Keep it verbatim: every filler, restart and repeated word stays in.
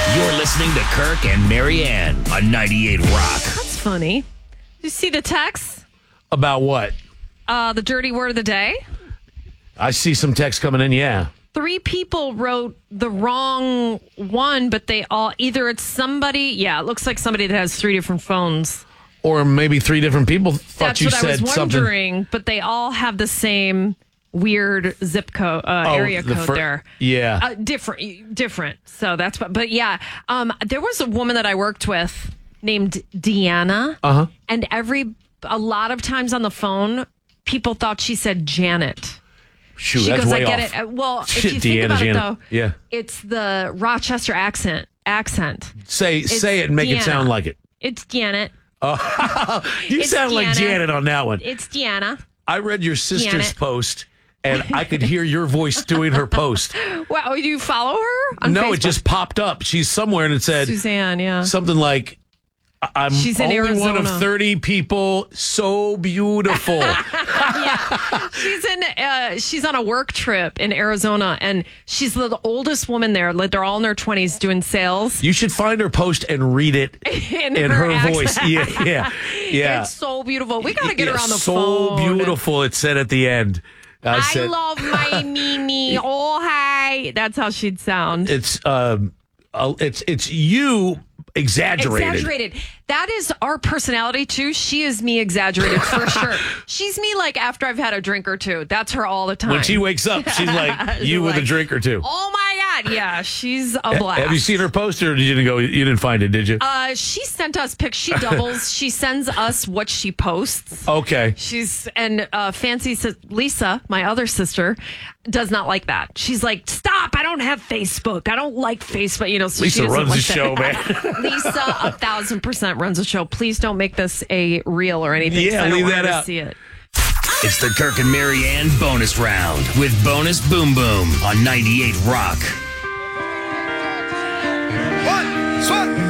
You're listening to Kirk and Marianne on ninety-eight Rock. That's funny. Did you see the text? About what? Uh, the dirty word of the day? I see some text coming in, yeah. Three people wrote the wrong one, but they all, either it's somebody, yeah, it looks like somebody that has three different phones. Or maybe three different people thought That's you what I said was something. wondering, but they all have the same weird zip code, uh, Oh, area the code fir- there. Yeah. Uh, different, different. So that's what, but yeah, um, there was a woman that I worked with named Deanna. Uh-huh. And every, a lot of times on the phone, people thought she said Janet. Shoot, She that's goes, way I get off. it. Uh, Well, Shit, if you think Deanna, about Janet. it, though, Yeah. it's the Rochester accent. Accent. Say It's say it and make Deanna. it sound like it. It's Janet. You It's sound like Deanna. Janet on that one. It's Deanna. I read your sister's Janet. post, and I could hear your voice doing her post. Wow, do you follow her on No, Facebook? it just popped up. She's somewhere, and it said Suzanne, yeah. something like, I'm She's in only one of Arizona. thirty people, so beautiful. Yeah, she's in. Uh, she's on a work trip in Arizona, and she's the oldest woman there. Like, they're all in their twenties doing sales. You should find her post and read it In, in her, her, accent. voice. Yeah, yeah, yeah. It's so beautiful. We gotta get her Yeah, on the so phone. beautiful, it said at the end. I, I said, love my Mimi. Oh hi, that's how she'd sound. it's um, uh, it's it's you exaggerated. Exaggerated. That is our personality too. She is me exaggerated for sure. She's me like after I've had a drink or two. That's her all the time. When she wakes up, she's like you with a Like, drink or two. Oh my god, yeah, she's a blast. Have you seen her post, or did you didn't go? You didn't find it, did you? Uh, she sent us pics. She doubles. She sends us what she posts. Okay. She's and uh, fancy sis- Lisa, my other sister, does not like that. She's like, stop! I don't have Facebook. I don't like Facebook. You know, so Lisa she doesn't runs like the show, that. man. Lisa, a thousand percent runs a show. Please don't make this a reel or anything. 'cause Yeah, I don't leave want that her to out. see it. It's the Kirk and Marianne bonus round with Bonus Boom Boom on ninety-eight Rock. One, swing.